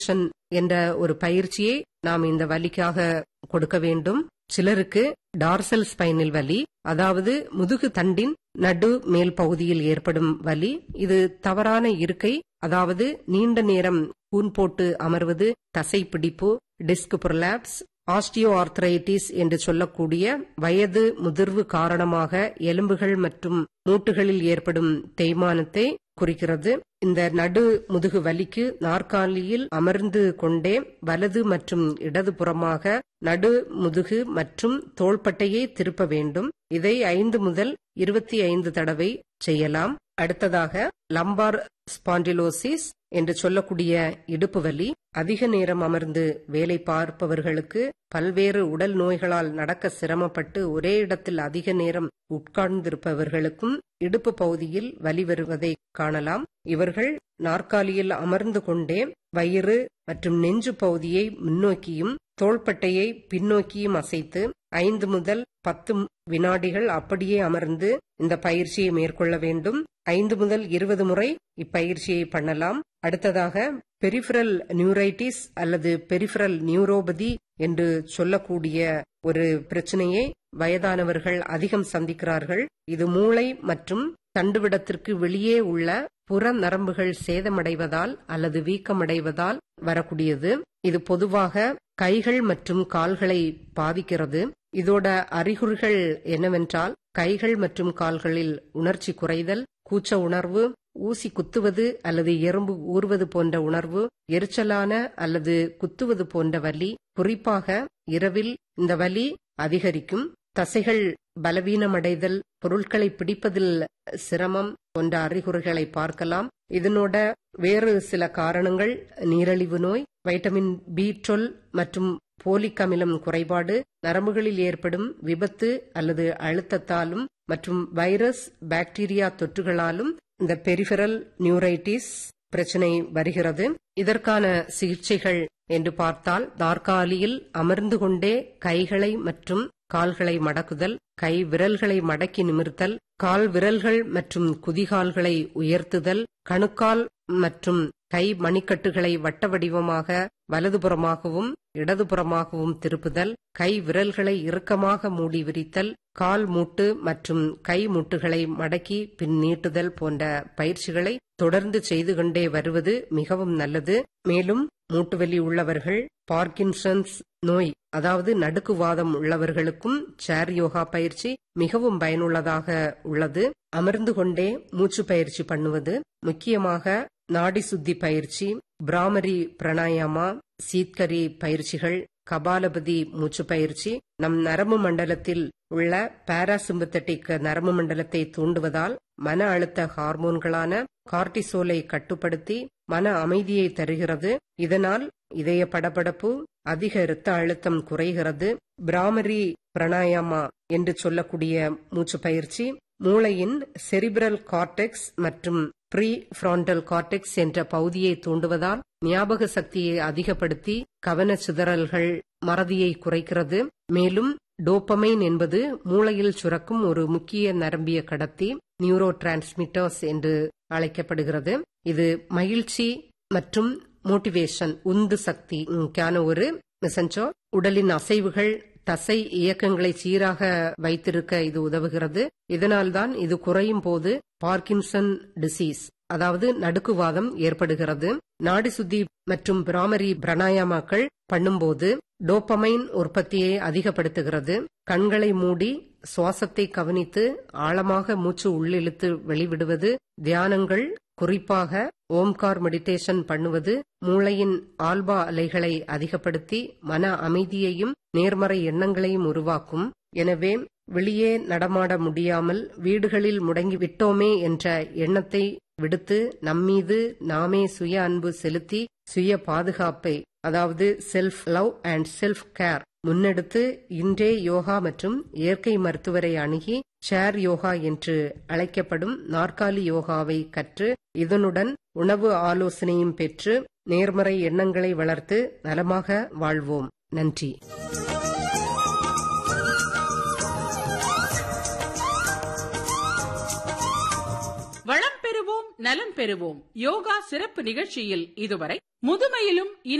என்ற ஒரு பயிற்சியை நாம் இந்த வலிக்காக கொடுக்க வேண்டும். சிலருக்கு டார்சல் ஸ்பைனல் வலி, அதாவது முதுகு தண்டின் நடு மேல் பகுதியில் ஏற்படும் வலி. இது தவறான இருக்கை, அதாவது நீண்ட நேரம் கூன் போட்டு அமர்வது, தசை பிடிப்பு, டிஸ்க் புரலாப்ஸ், ஆஸ்டியோ ஆர்த்ரைட்டிஸ் என்று சொல்லக்கூடிய வயது முதிர்வு காரணமாக எலும்புகள் மற்றும் மூட்டுகளில் ஏற்படும் தேய்மானத்தை குறிக்கிறது. இந்த நடு முதுகு வலிக்கு நாற்காலியில் அமர்ந்து கொண்டே வலது மற்றும் இடது புறமாக நடு முதுகு மற்றும் தோள்பட்டையை திருப்ப வேண்டும். இதை 5 முதல் 25 தடவை செய்யலாம். அடுத்ததாக லம்பார் ஸ்பாண்டிலோசிஸ் என்று சொல்லக்கூடிய இடுப்பு வலி. அதிக நேரம் அமர்ந்து வேலை பார்ப்பவர்களுக்கு, பல்வேறு உடல் நோய்களால் நடக்க சிரமப்பட்டு ஒரே இடத்தில் அதிக நேரம் உட்கார்ந்திருப்பவர்களுக்கும் இடுப்பு பகுதியில் வலி வருவதை காணலாம். இவர்கள் நாற்காலியில் அமர்ந்து கொண்டே வயிறு மற்றும் நெஞ்சு பகுதியை முன்னோக்கியும் தோள்பட்டையை பின்னோக்கியும் அசைத்து 5 முதல் 10 வினாடிகள் அப்படியே அமர்ந்து இந்த பயிற்சியை மேற்கொள்ள வேண்டும். 5 முதல் 20 முறை இப்பயிற்சியை பண்ணலாம். அடுத்ததாக பெரிஃபரல் நியூரைட்டிஸ் அல்லது பெரிஃபரல் நியூரோபதி என்று சொல்லக்கூடிய ஒரு பிரச்சனையை வயதானவர்கள் அதிகம் சந்திக்கிறார்கள். இது மூளை மற்றும் தண்டுவிடத்திற்கு வெளியே உள்ள புற நரம்புகள் சேதமடைவதால் அல்லது வீக்கமடைவதால் வரக்கூடியது. இது பொதுவாக கைகள் மற்றும் கால்களை பாதிக்கிறது. இதோட அறிகுறிகள் என்னவென்றால், கைகள் மற்றும் கால்களில் உணர்ச்சி குறைதல், கூச்ச உணர்வு, ஊசி குத்துவது அல்லது எறும்பு ஊறுவது போன்ற உணர்வு, எரிச்சலான அல்லது குத்துவது போன்ற வலி. குறிப்பாக இரவில் இந்த வலி அதிகரிக்கும். தசைகள் பலவீனமடைதல், பொருட்களை பிடிப்பதில் சிரமம் போன்ற அறிகுறிகளை பார்க்கலாம். இதனோட வேறு சில காரணங்கள் நீரிழிவு நோய், வைட்டமின் B12 மற்றும் போலிக் அமிலம் குறைபாடு, நரம்புகளில் ஏற்படும் விபத்து அல்லது அழுத்தத்தாலும் மற்றும் வைரஸ் பாக்டீரியா தொற்றுகளாலும் இந்த பெரிஃபரல் நியூரைட்டிஸ் பிரச்சனை வருகிறது. இதற்கான சிகிச்சைகள் என்று பார்த்தால், நாற்காலியில் அமர்ந்து கொண்டே கைகளை மற்றும் கால்களை மடக்குதல், கை விரல்களை மடக்கி நிமிர்த்தல், கால் விரல்கள் மற்றும் குதிகால்களை உயர்த்துதல், கணுக்கால் மற்றும் கை மணிக்கட்டுகளை வட்ட வடிவமாக வலதுபுறமாகவும் இடதுபுறமாகவும் திருப்புதல், கை விரல்களை இறுக்கமாக மூடி விரித்தல், கால் மூட்டு மற்றும் கை மூட்டுகளை மடக்கி பின் நீட்டுதல் போன்ற பயிற்சிகளை தொடர்ந்து செய்து கொண்டே வருவது மிகவும் நல்லது. மேலும் மூட்டுவலி உள்ளவர்கள், பார்க்கின்சன்ஸ் நோய் அதாவது நடுக்குவாதம் உள்ளவர்களுக்கும் சேர் யோகா பயிற்சி மிகவும் பயனுள்ளதாக உள்ளது. அமர்ந்து கொண்டே மூச்சு பயிற்சி பண்ணுவது, முக்கியமாக நாடி சுத்தி பயிற்சி, பிராமரி பிராணாயாமா, சீத்கரி பயிற்சிகள், கபாலபதி மூச்சு பயிற்சி நம் நரம்பு மண்டலத்தில் உள்ள பாராசிம்பத்தட்டிக் நரம்பு மண்டலத்தை தூண்டுவதால் மன அழுத்த ஹார்மோன்களான கார்டிசோலை கட்டுப்படுத்தி மன அமைதியை தருகிறது. இதனால் இதய படபடப்பு, அதிக இரத்த அழுத்தம் குறைகிறது. பிராமரி பிராணாயாமா என்று சொல்லக்கூடிய மூச்சு பயிற்சி மூளையின் செரிபிரல் கார்டெக்ஸ் மற்றும் ப்ரீ ஃப்ராண்டல் கார்டெக்ஸ் என்ற பகுதியை தூண்டுவதால் ஞாபக சக்தியை அதிகப்படுத்தி கவனச்சிதறல்கள், மறதியை குறைக்கிறது. மேலும் டோபமைன் என்பது மூளையில் சுரக்கும் ஒரு முக்கிய நரம்பிய கடத்தி, நியூரோ டிரான்ஸ்மிட்டர்ஸ் என்று அழைக்கப்படுகிறது. இது மகிழ்ச்சி மற்றும் மோட்டிவேஷன், உந்து சக்திக்கான ஒரு மெசஞ்சோ. உடலின் அசைவுகள், தசை இயக்கங்களை சீராக வைத்திருக்க இது உதவுகிறது. இதனால்தான் இது குறையும் போது பார்க்கின்சன் டிசீஸ் அதாவது நடுக்குவாதம் ஏற்படுகிறது. நாடி சுத்தி மற்றும் பிராமரி பிராணாயாமாக்கள் பண்ணும்போது டோபமைன் உற்பத்தியை அதிகப்படுத்துகிறது. கண்களை மூடி சுவாசத்தை கவனித்து ஆழமாக மூச்சு உள்ளிழுத்து வெளிவிடுவது, தியானங்கள், குறிப்பாக ஓம்கார் மெடிடேஷன் பண்ணுவது மூளையின் ஆல்பா அலைகளை அதிகப்படுத்தி மன அமைதியையும் நேர்மறை எண்ணங்களையும் உருவாக்கும். எனவே வெளியே நடமாட முடியாமல் வீடுகளில் முடங்கிவிட்டோமே என்ற எண்ணத்தை விடுத்து நம்மீது நாமே சுய அன்பு செலுத்தி சுய பாதுகாப்பை அதாவது self love and self care முன்னெடுத்து இன்றே யோகா மற்றும் இயற்கை மருத்துவரை அணுகி சேர் யோகா என்று அழைக்கப்படும் நாற்காலி யோகாவை கற்று இதனுடன் உணவு ஆலோசனையும் பெற்று நேர்மறை எண்ணங்களை வளர்த்து நலமாக வாழ்வோம். நன்றி. வளம் பெறுவோம், நலம் பெறுவோம் யோகா சிறப்பு நிகழ்ச்சியில் இதுவரை முதுமையிலும்